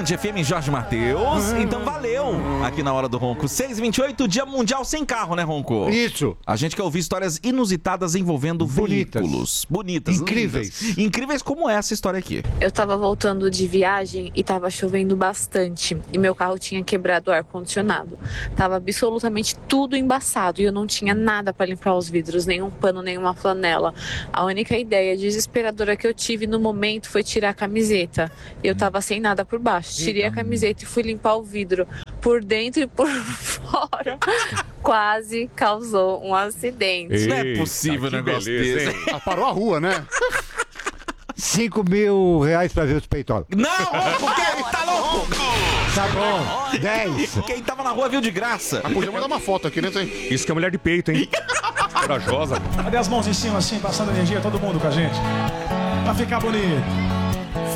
Band FM, Jorge Mateus. Então valeu aqui na Hora do Ronco. 6h28, Dia Mundial Sem Carro, né, Ronco? Isso. A gente quer ouvir histórias inusitadas envolvendo veículos. Bonitas. Incríveis. Lindas. Incríveis como essa história aqui. Eu tava voltando de viagem e tava chovendo bastante. E meu carro tinha quebrado o ar-condicionado. Tava absolutamente tudo embaçado e eu não tinha nada para limpar os vidros, nenhum pano, nenhuma flanela. A única ideia desesperadora que eu tive no momento foi tirar a camiseta. Eu tava sem nada por baixo. Tirei a camiseta e fui limpar o vidro por dentro e por fora. Quase causou um acidente. Não é possível um negócio desse. Parou a rua, né? 5.000 reais pra ver os peitolos. Não, Ronco, quem tá louco? Tá bom, 10. Quem tava na rua viu de graça. Podia mandar uma foto aqui, né? Isso que é mulher de peito, hein? Corajosa. Cadê as mãos em cima assim, passando energia, todo mundo com a gente? Pra ficar bonito.